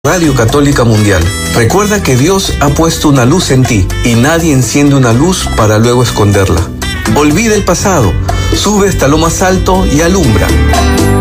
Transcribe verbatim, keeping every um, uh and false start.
Radio Católica Mundial. Recuerda que Dios ha puesto una luz en ti y nadie enciende una luz para luego esconderla. Olvida el pasado, sube hasta lo más alto y alumbra.